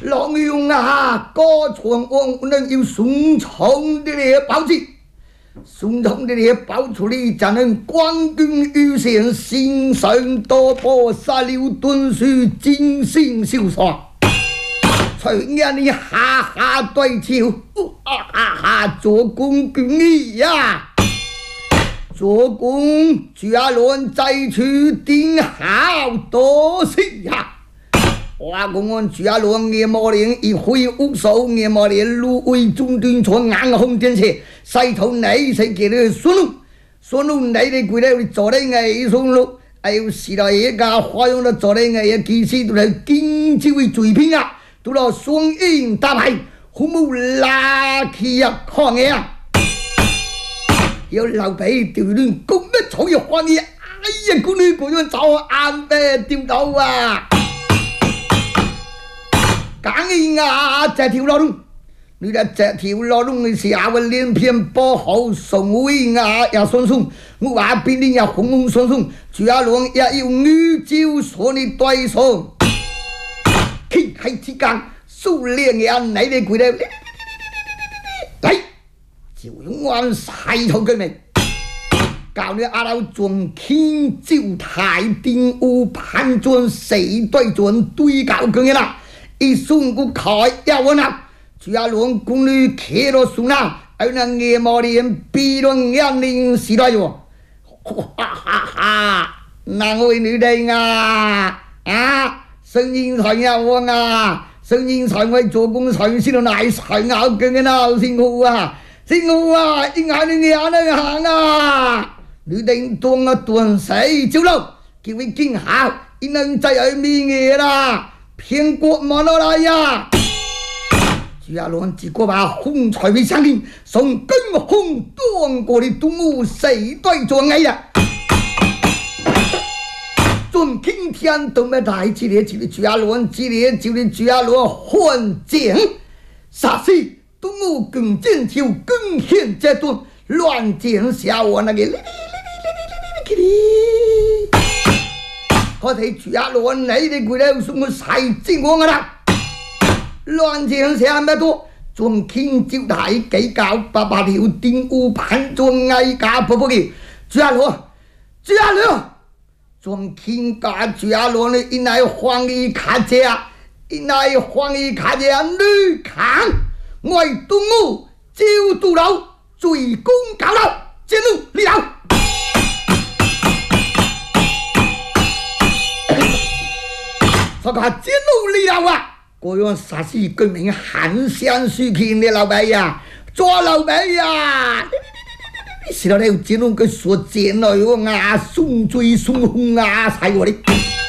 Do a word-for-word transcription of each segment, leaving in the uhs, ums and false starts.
龙勇啊，高传王能有孙冲的猎宝器，孙冲的猎宝出来，才能光棍遇险，心生多波，杀流遁水，精心秀耍。吹眼你哈哈对笑，哈哈哈，做公公你呀！做工家伦再去顶好多事呀！我讲我家伦叶莫连一挥无手，叶莫连路为中军穿硬红电车，西头内谁给你孙路？孙路内的归来做的艺孙路，还有时来一家花样的做的艺，其实都是经济为水平啊！到了双赢大牌，父母拉起呀看嘅啊！有老爸调亂咁乜草藥翻嘢，哎呀！嗰啲嗰樣走眼咩掉到啊！梗呀，這條路路，你哋這條路路嘅時候連片波好送威啊，也送送，我話邊啲也紅紅送送，住下路也要女招所你對手，天喺之間數量嘅你哋佢哋嚟。就用完晒頭嘅命，教你阿老仲傾招太定烏判斷四對準對教佢嘅啦，一送個開一碗啦，主要兩公女企到樹那，而那夜幕連比論眼睛時代喎，哈哈哈！那位女哋啊啊，聲音才有我啊，聲音才會做工才先到奶才咬佢嘅啦，先好啊！先我啊，應下你眼嚟行啊！你定當啊斷死招路，叫佢見效，伊能制係咩嘢啦？騙國冇落嚟呀！主要亂自個把紅彩為相連，從根紅當過的動物四對做藝呀！從今天都沒大之列，就係主要亂之列，就係主要亂換景，啥事？動物更尖條更顯這段亂箭小我那個哩哩哩哩哩哩哩，我睇住阿亂你哋佢哋送我晒精光噶啦，亂箭小咩多，仲傾招大幾教八八條定烏盤仲嗌架婆婆嘅，住阿亂，住阿亂，仲傾架住阿亂你因係黃衣卡姐啊，因係黃衣卡姐啊女扛。我係動物招杜老，最公搞老，接路你老。所講接路你老啊！嗰樣啥事居民很想輸錢的老闆呀，做老闆呀！是到你有接路佢所見來個牙送最送紅牙晒我哋。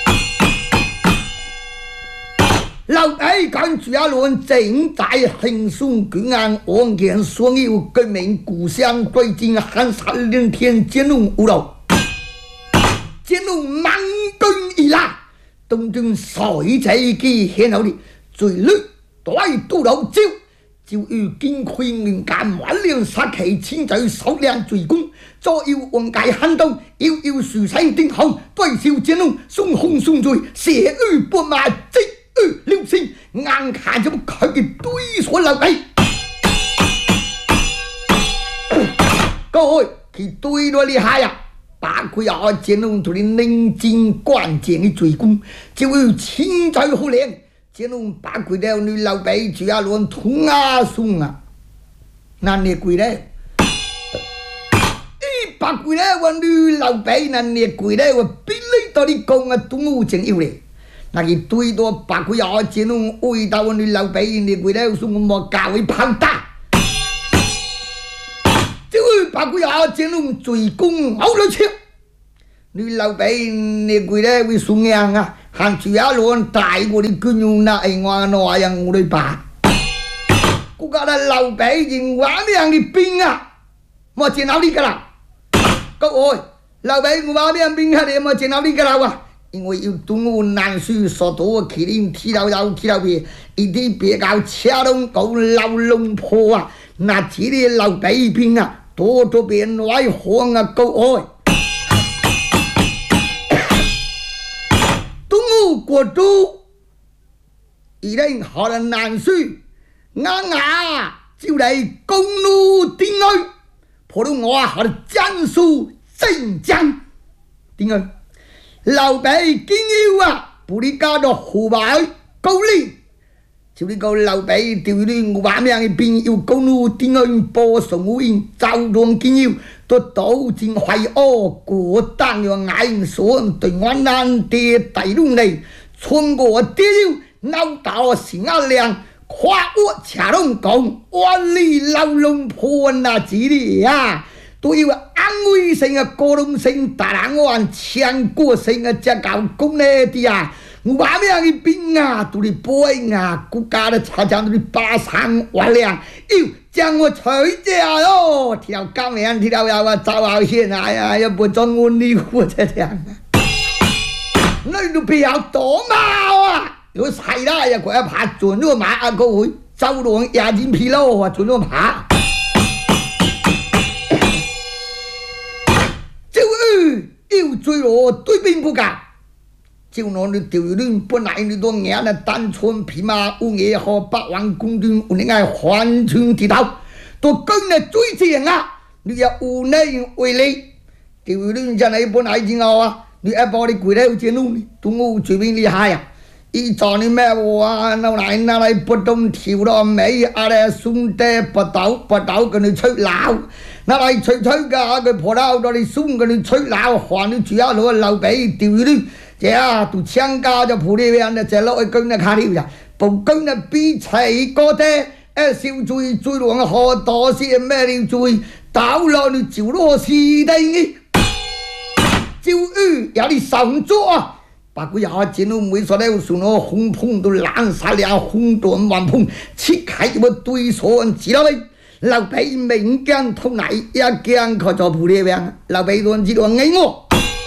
老闆講住阿倫正在輕鬆舉案案件，所有居民互相對戰，喊殺連天接龍無路，接龍猛攻而來，當中水仔機顯後的最劣大都老招，就要經開面間萬兩殺氣千載數量最攻，左右往界撼動，遙遙樹聲定行，對笑接龍送紅送醉，邪惡不馬即流星硬看着佢嘅對所流嚟，各位佢對咗厲害呀！把佢啊接龍同你寧靜關鍵嘅追攻，就要千載好靚，接龍把佢了你老輩住啊亂通啊送啊，那你貴咧？一把佢咧我你老輩那你貴咧我比你到你講啊都冇正要咧。那佢對多白佢又見到味道，你老闆你佢咧送我莫教佢跑打，即係白佢又見到最公好咗車，你老闆你佢咧會送樣啊，行住一輪大過你捐用那係我那樣我哋把，嗰個咧老闆認玩呢樣嘅兵啊，莫見到呢個啦，各位老闆我話呢樣兵啊，你莫見到呢個啦喎。因為要動物難輸所多，麒麟踢到有踢到別，一啲別搞車龍狗流龍破啊！那這啲老百姓啊，多多變外行啊，各位，動物國度一人好了难水，俺啊就来公路定儿，破了我好了江苏镇江定儿，老辈经要啊，不离家到湖北高丽。就你个老辈钓你我把命的边要公路定儿播送我因周庄经要都倒进怀俄国当了眼所对我难的大路内，穿过跌入脑到心阿亮。跨我恰龙讲，万里老龙破那几里啊！都有安慰性嘅歌龙性大人玩强国性嘅只搞公呢啲啊！我話咩嘅兵啊，都你背啊，國家的財產都你巴山萬兩，要將我取掉咯！條金名條有啊，走後線啊呀，又不准我你我這樣，你都比較多毛啊！有細啦，又佢一拍轉咗馬啊個會，周龍也見疲勞啊，轉咗馬。就係要追我對兵不敢。就拿你钓鱼本来你都眼那单纯匹马有野和百万公军有你爱环村地头都跟那追正啊你要有内为力钓鱼真系本来真好啊你一把你跪喺度见路都我最边厉害啊一早你咩话那来那来不动跳到尾啊咧送得不倒不倒跟你吹鬧那来吹吹噶佢破到到你送跟你吹鬧還你主要攞留俾钓魚这啊，都强加就普里边的，这老一根的卡里呀，不根的比齐个的，哎，小追追龙好多些咩料追，到了你就落是的呢，就遇有你上座啊，把个牙尖都没说了，说那红碰都烂晒了，红断万碰，切开我对手知道没？老辈民间通来一讲可做普里边，老辈多知道爱我。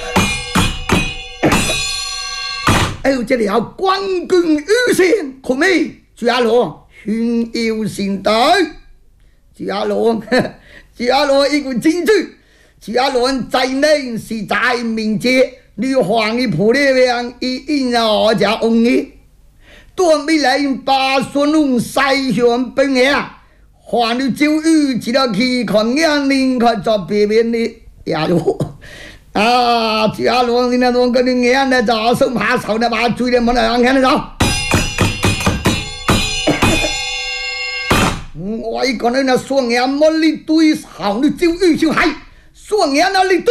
还有这条官军预先可没？朱阿罗训有心得，朱阿罗，朱阿罗一个金句，朱阿罗在内是在民间，女皇的普列边一因我家翁的，多没来把孙龙筛选本呀，还你就遇知道去看眼睛看做别边的呀罗。啊！朱阿罗，你那种跟你眼的早手爬草的把追的没那样看得着。我一个人那双眼没里对好，你就遇就害，双眼那里对，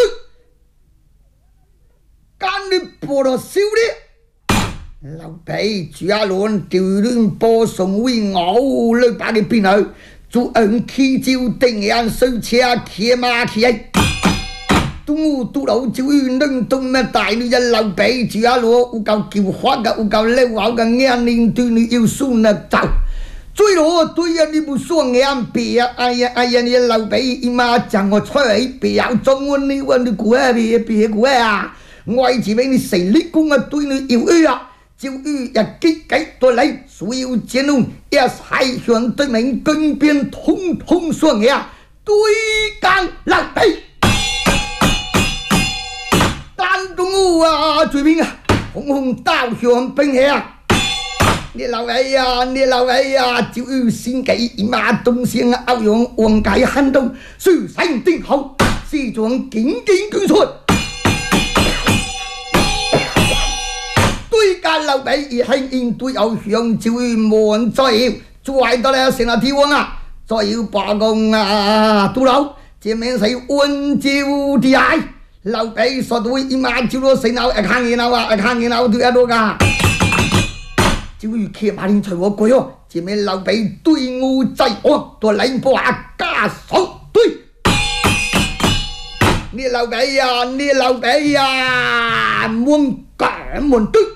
干你菠萝烧的。老辈朱阿罗丢人波送为我来把你变去，做人起招定眼手车骑马骑。都都老就能懂咩大女人老辈住阿罗有夠叫花嘅有夠溜口嘅眼睛對你要算啊走追羅對呀你不雙眼別啊哎呀哎呀你老輩伊媽將我吹別要中文你問你估啊別別估啊我係指俾你死力公啊對你要ø啊就ø一擊計對你所有戰龍一篩選對面跟邊通通雙眼對幹老輩中午啊，追兵啊，红红刀向兵下啊！你老辈呀，你老辈呀，就有心计，马东乡欧阳王界撼动，书生定好，西装紧紧俱出。对家老辈一行应对欧阳就满载，再到了成了天王啊，再有罢工啊，都老这面是温州的爱。老辈说对一马就落谁闹一看热闹啊，一看热鬧對一多噶。就如騎馬連隨我過喲，前面老輩對我制我，對領波下加手對。你老輩呀，你老輩呀，滿幹滿對。